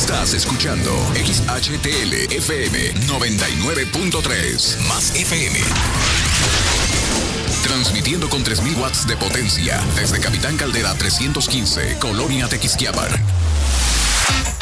Estás escuchando XHTL FM 99.3 más FM. Transmitiendo con 3.000 watts de potencia desde Capitán Caldera 315, Colonia Tequisquiapan.